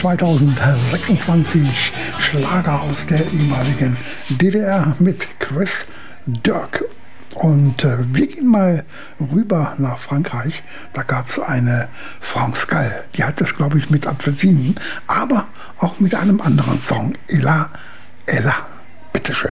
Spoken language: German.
2026 Schlager aus der ehemaligen DDR mit Chris Dirk. Und wir gehen mal rüber nach Frankreich. Da gab es eine France Gall. Die hat das, glaube ich, mit Apfelsinen, aber auch mit einem anderen Song. Ella, Ella. Bitteschön.